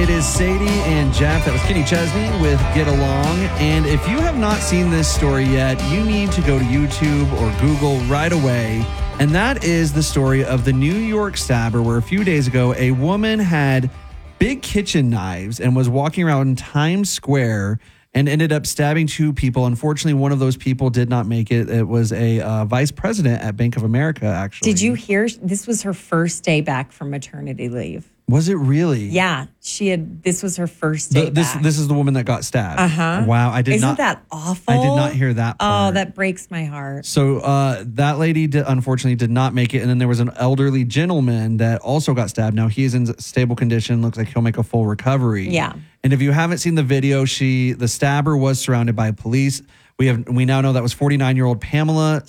It is Sadie and Jeff. That was Kenny Chesney with Get Along. And if you have not seen this story yet, you need to go to YouTube or Google right away. And that is the story of the New York stabber, where a few days ago, a woman had big kitchen knives and was walking around Times Square and ended up stabbing two people. Unfortunately, one of those people did not make it. It was a vice president at Bank of America, actually. Did you hear? This was her first day back from maternity leave. Was it really? Yeah, this was her first day back. This is the woman that got stabbed. Uh-huh. Wow, Isn't that awful? I did not hear that part. Oh, that breaks my heart. So that lady unfortunately did not make it. And then there was an elderly gentleman that also got stabbed. Now he is in stable condition. Looks like he'll make a full recovery. Yeah. And if you haven't seen the video, the stabber was surrounded by police. We now know that was 49-year-old Pamela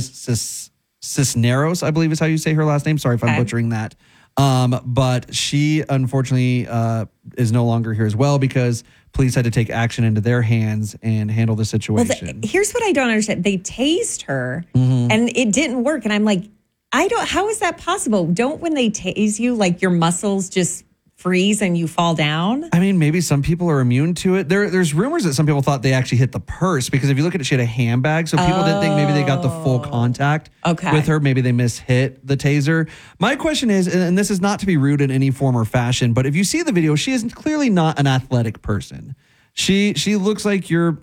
Cisneros, I believe is how you say her last name. Sorry if I'm butchering that. But she unfortunately is no longer here as well because police had to take action into their hands and handle the situation. Well, here's what I don't understand. They tased her and it didn't work. And I'm like, how is that possible? Don't when they tase you, like your muscles just freeze and you fall down? I mean, maybe some people are immune to it. There's rumors that some people thought they actually hit the purse because if you look at it, she had a handbag. So people didn't think maybe they got the full contact with her. Maybe they mishit the taser. My question is, and this is not to be rude in any form or fashion, but if you see the video, she is clearly not an athletic person. She looks like your,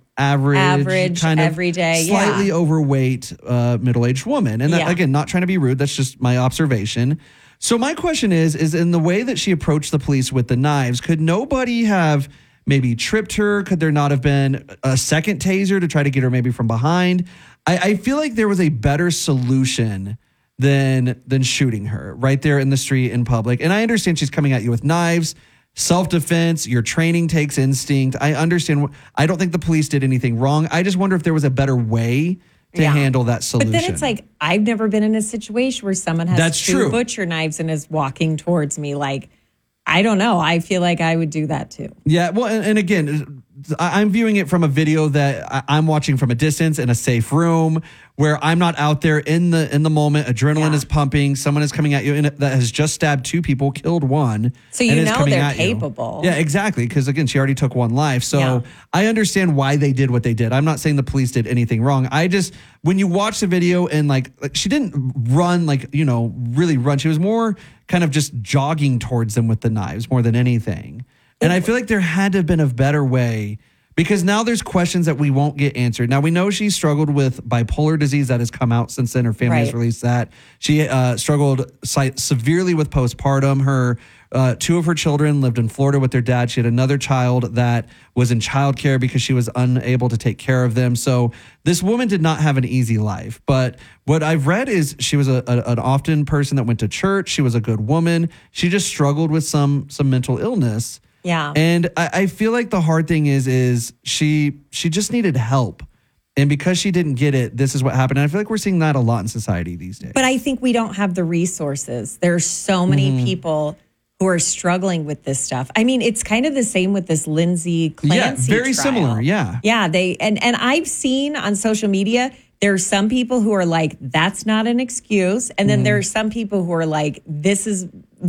average kind of everyday, slightly overweight middle-aged woman. And that, again, not trying to be rude. That's just my observation. So my question is in the way that she approached the police with the knives, could nobody have maybe tripped her? Could there not have been a second taser to try to get her maybe from behind? I feel like there was a better solution than shooting her right there in the street in public. And I understand she's coming at you with knives, self-defense, your training takes instinct. I understand. I don't think the police did anything wrong. I just wonder if there was a better way to handle that solution. But then it's like, I've never been in a situation where someone has two butcher knives and is walking towards me. Like, I don't know. I feel like I would do that too. Yeah. Well, and again, I'm viewing it from a video that I'm watching from a distance in a safe room where I'm not out there in the moment. Adrenaline is pumping. Someone is coming at you that has just stabbed two people, killed one. So they're capable. Yeah, exactly. Because again, she already took one life. So I understand why they did what they did. I'm not saying the police did anything wrong. When you watch the video and like she didn't run really run. She was more kind of just jogging towards them with the knives more than anything. And I feel like there had to have been a better way because now there's questions that we won't get answered. Now, we know she struggled with bipolar disease that has come out since then. Her family has released that. She struggled severely with postpartum. Two of her children lived in Florida with their dad. She had another child that was in childcare because she was unable to take care of them. So this woman did not have an easy life. But what I've read is she was an often person that went to church. She was a good woman. She just struggled with some mental illness. Yeah. And I feel like the hard thing is she just needed help. And because she didn't get it, this is what happened. And I feel like we're seeing that a lot in society these days. But I think we don't have the resources. There's so many people who are struggling with this stuff. I mean, it's kind of the same with this Lindsay Clancy very trial. Similar, yeah. Yeah, and I've seen on social media, there are some people who are like, that's not an excuse. And then there are some people who are like, this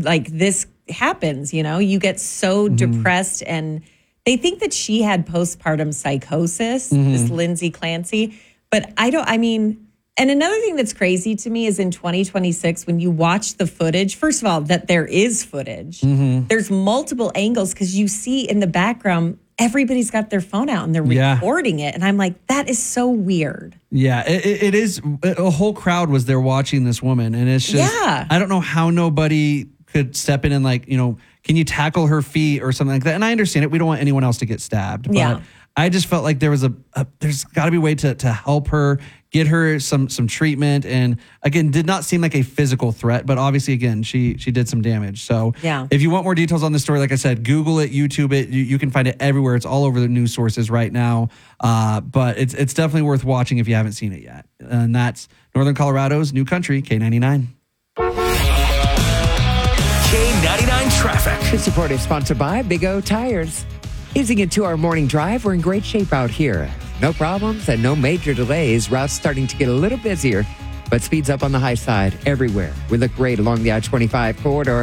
happens, you get so depressed and they think that she had postpartum psychosis, this Lindsay Clancy. But and another thing that's crazy to me is in 2026, when you watch the footage, first of all, that there is footage, there's multiple angles because you see in the background, everybody's got their phone out and they're recording it. And I'm like, that is so weird. Yeah, it is. A whole crowd was there watching this woman. And it's just, I don't know how nobody could step in and can you tackle her feet or something like that? And I understand it. We don't want anyone else to get stabbed. But I just felt like there's got to be a way to help her, get her some treatment. And again, did not seem like a physical threat, but obviously, again, she did some damage. So if you want more details on the story, like I said, Google it, YouTube it. You can find it everywhere. It's all over the news sources right now. But it's definitely worth watching if you haven't seen it yet. And that's Northern Colorado's new country, K99. K99 Traffic. This report is sponsored by Big O Tires. Easing into our morning drive, we're in great shape out here. No problems and no major delays. Routes starting to get a little busier, but speeds up on the high side everywhere. We look great along the I-25 corridor.